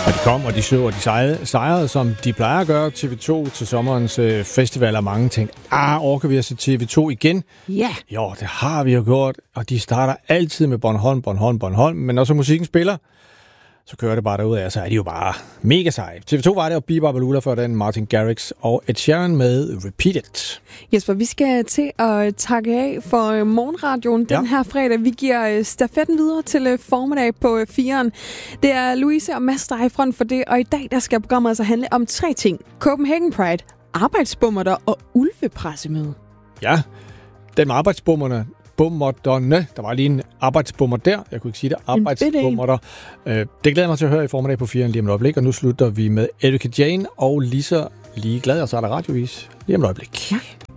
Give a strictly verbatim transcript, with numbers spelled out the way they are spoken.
Og de kom, og de så, og de sejrede, sejrede, som de plejer at gøre T V to til sommerens øh, festival, og mange tænkte, ah, orker vi at se T V to igen? Ja. Yeah. Jo, det har vi jo gjort, og de starter altid med Bornholm, Bornholm, Bornholm, men når så musikken spiller, så kører det bare derudad, så er de jo bare mega seje. T V to var det, og Bieber Baluda for den, Martin Garrix og Ed Sheeran med Repeat It. Jesper, vi skal til at takke af for morgenradioen den ja. her fredag. Vi giver stafetten videre til formiddag på firen. Det er Louise og Mads, der er i front for det, og i dag der skal programmet altså handle om tre ting. Copenhagen Pride, arbejdsbummerter og ulvepressemøde. Ja, den med arbejdsbummerne, bummerderne. Der var lige en arbejdsbummer der. Jeg kunne ikke sige det. Arbejdsbummerter. Øh, det glæder mig til at høre i formiddag på firen lige om et øjeblik. Og nu slutter vi med Erika Jane og Lisa Ligeglad. Og så er der radiovis lige om et øjeblik. Ja.